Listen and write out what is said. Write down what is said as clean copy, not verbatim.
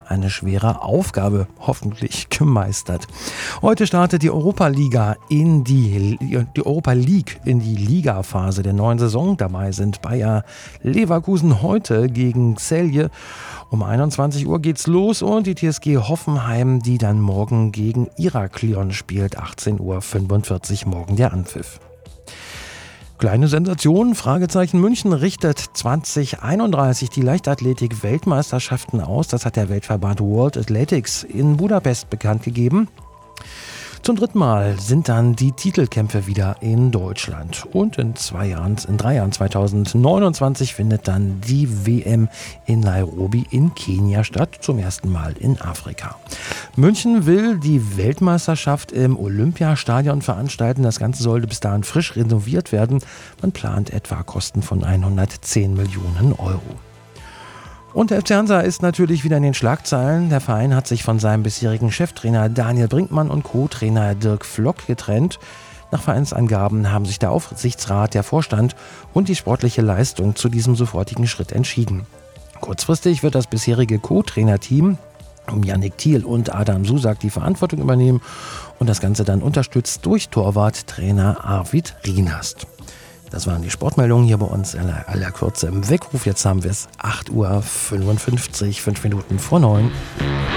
eine schwere Aufgabe hoffentlich gemeistert. Heute startet die Europa League in die Ligaphase der neuen Saison. Dabei sind Bayer Leverkusen heute gegen Celje. Um 21 Uhr geht's los und die TSG Hoffenheim, die dann morgen gegen Iraklion spielt. 18:45 Uhr morgen der Anpfiff. Kleine Sensation, Fragezeichen München richtet 2031 die Leichtathletik-Weltmeisterschaften aus. Das hat der Weltverband World Athletics in Budapest bekannt gegeben. Zum dritten Mal sind dann die Titelkämpfe wieder in Deutschland. Und in 3 Jahren, 2029, findet dann die WM in Nairobi in Kenia statt, zum ersten Mal in Afrika. München will die Weltmeisterschaft im Olympiastadion veranstalten. Das Ganze sollte bis dahin frisch renoviert werden. Man plant etwa Kosten von 110 Millionen Euro. Und der FC Hansa ist natürlich wieder in den Schlagzeilen. Der Verein hat sich von seinem bisherigen Cheftrainer Daniel Brinkmann und Co-Trainer Dirk Flock getrennt. Nach Vereinsangaben haben sich der Aufsichtsrat, der Vorstand und die sportliche Leistung zu diesem sofortigen Schritt entschieden. Kurzfristig wird das bisherige Co-Trainer-Team um Yannick Thiel und Adam Susak die Verantwortung übernehmen und das Ganze dann unterstützt durch Torwarttrainer Arvid Rienast. Das waren die Sportmeldungen hier bei uns in aller Kürze im Weckruf. Jetzt haben wir es 8:55 Uhr, 5 Minuten vor 9.